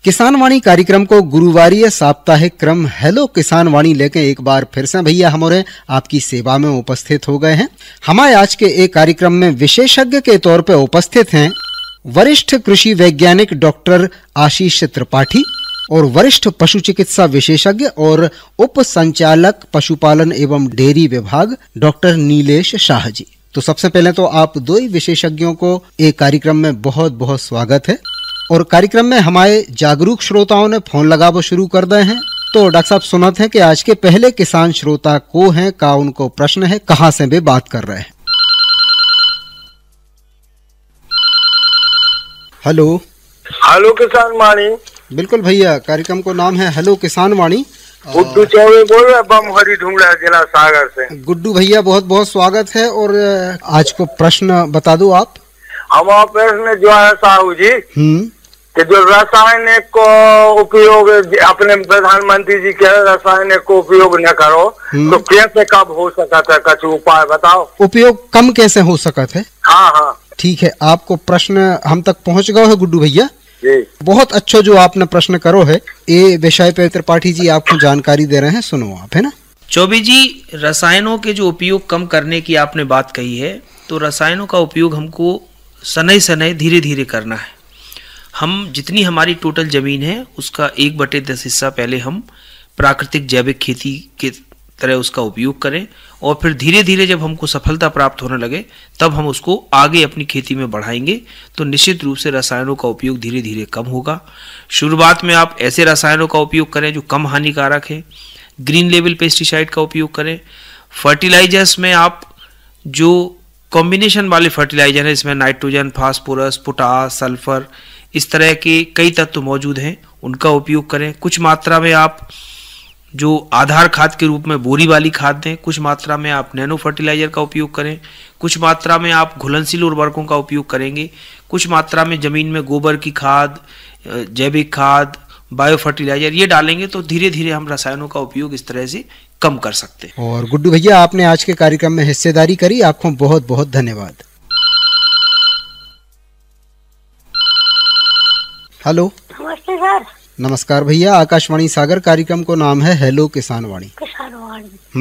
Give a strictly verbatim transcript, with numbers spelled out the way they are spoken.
किसान वाणी कार्यक्रम को गुरुवारीय साप्ताहिक क्रम हेलो किसान वाणी लेके एक बार फिर से भैया हमारे आपकी सेवा में उपस्थित हो गए हैं। हमारे आज के एक कार्यक्रम में विशेषज्ञ के तौर पर उपस्थित हैं वरिष्ठ कृषि वैज्ञानिक डॉक्टर आशीष त्रिपाठी और वरिष्ठ पशु चिकित्सा विशेषज्ञ और उप संचालक पशुपालन एवं डेयरी विभाग डॉक्टर नीलेश शाह जी। तो सबसे पहले तो आप दो ही विशेषज्ञों को एक कार्यक्रम में बहुत बहुत स्वागत है। और कार्यक्रम में हमारे जागरूक श्रोताओं ने फोन लगाना शुरू कर दिए हैं। तो डॉक्टर साहब सुनते हैं कि आज के पहले किसान श्रोता को हैं का उनको प्रश्न है, कहाँ से वे बात कर रहे हैं। हेलो हेलो किसान वाणी। बिल्कुल भैया, कार्यक्रम को नाम है हेलो किसान वाणी। गुड्डू चौबे बोल रहे बम हरी ढूंढा जिला सागर से। गुड्डू भैया बहुत बहुत स्वागत है। और आज को प्रश्न बता दो आप। हमारा प्रश्न जो है साहू जी हम्म कि जो रासायनिक को उपयोग अपने प्रधानमंत्री जी के रासायनिक को उपयोग न करो तो कैसे कब हो सकता है, कुछ उपाय बताओ। उपयोग कम कैसे हो सकता है? हाँ हाँ ठीक है, आपको प्रश्न हम तक पहुंच गए है गुड्डू भैया जी। बहुत अच्छा जो आपने प्रश्न करो है, ये विषय पे त्रिपाठी जी आपको जानकारी दे रहे हैं, सुनो आप, है ना। चौबे जी, रसायनों के जो उपयोग कम करने की आपने बात कही है, तो रसायनों का उपयोग हमको सनई सनई धीरे धीरे करना है। हम जितनी हमारी टोटल ज़मीन है उसका एक बटे दस हिस्सा पहले हम प्राकृतिक जैविक खेती के तरह उसका उपयोग करें और फिर धीरे धीरे जब हमको सफलता प्राप्त होने लगे तब हम उसको आगे अपनी खेती में बढ़ाएंगे। तो निश्चित रूप से रसायनों का उपयोग धीरे धीरे कम होगा। शुरुआत में आप ऐसे रसायनों का उपयोग करें जो कम हानिकारक है। ग्रीन लेवल पेस्टिसाइड का उपयोग करें। फर्टिलाइजर्स में आप जो कॉम्बिनेशन वाले फर्टिलाइजर हैं, इसमें नाइट्रोजन, फास्फोरस, पोटास, सल्फर, इस तरह के कई तत्व मौजूद हैं, उनका उपयोग करें। कुछ मात्रा में आप जो आधार खाद के रूप में बोरी वाली खाद दें, कुछ मात्रा में आप नैनो फर्टिलाइजर का उपयोग करें, कुछ मात्रा में आप घुलनशील उर्वरकों का उपयोग करेंगे, कुछ मात्रा में ज़मीन में गोबर की खाद, जैविक खाद, बायो फर्टिलाइजर ये डालेंगे तो धीरे धीरे हम रसायनों का उपयोग इस तरह से कम कर सकते हैं। और गुड्डू भैया, आपने आज के कार्यक्रम में हिस्सेदारी करी, आपको बहुत बहुत धन्यवाद। हेलो नमस्ते सर। नमस्कार भैया, आकाशवाणी सागर कार्यक्रम को नाम है हेलो किसान वाणी। किसान वाणी।